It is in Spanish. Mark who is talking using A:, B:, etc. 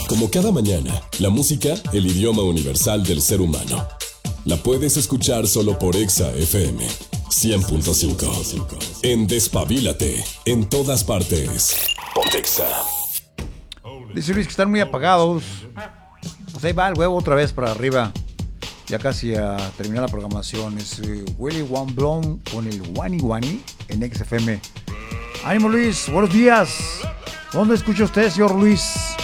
A: Como cada mañana, la música, el idioma universal del ser humano. La puedes escuchar solo por Exa FM 100.5. En Despabilate, en todas partes. Pontexa.
B: Dice Luis que están muy apagados. Pues ahí va el huevo otra vez para arriba. Ya casi a terminar la programación. Es Willy One Blonde con el Wani Wani en XFM. Ánimo Luis, buenos días. ¿Dónde escucha usted, señor Luis?